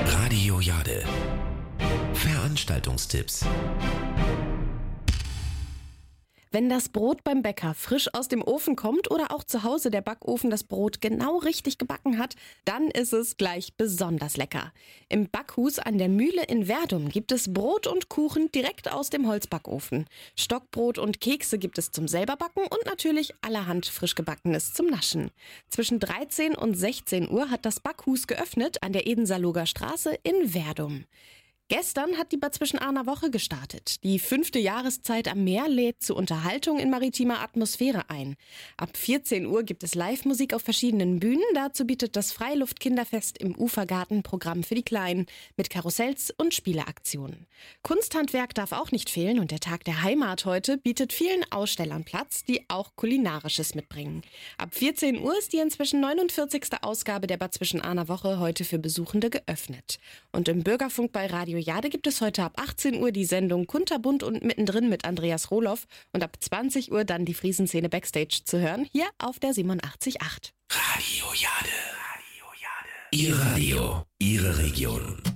Radio Jade. Veranstaltungstipps. Wenn das Brot beim Bäcker frisch aus dem Ofen kommt oder auch zu Hause der Backofen das Brot genau richtig gebacken hat, dann ist es gleich besonders lecker. Im Backhus an der Mühle in Werdum gibt es Brot und Kuchen direkt aus dem Holzbackofen. Stockbrot und Kekse gibt es zum selberbacken und natürlich allerhand frisch gebackenes zum Naschen. Zwischen 13 und 16 Uhr hat das Backhus geöffnet an der Edensaloger Straße in Werdum. Gestern hat die Bad Zwischenahner Woche gestartet. Die 5. Jahreszeit am Meer lädt zu Unterhaltung in maritimer Atmosphäre ein. Ab 14 Uhr gibt es Live-Musik auf verschiedenen Bühnen. Dazu bietet das Freiluft-Kinderfest im Ufergarten Programm für die Kleinen mit Karussells und Spieleaktionen. Kunsthandwerk darf auch nicht fehlen und der Tag der Heimat heute bietet vielen Ausstellern Platz, die auch Kulinarisches mitbringen. Ab 14 Uhr ist die inzwischen 49. Ausgabe der Bad Zwischenahner Woche heute für Besuchende geöffnet. Und im Bürgerfunk bei Radio Jade gibt es heute ab 18 Uhr die Sendung Kunterbunt und mittendrin mit Andreas Rohloff und ab 20 Uhr dann die Friesenszene Backstage zu hören, hier auf der 87.8. Radio Jade. Ihr Radio, Ihre Region.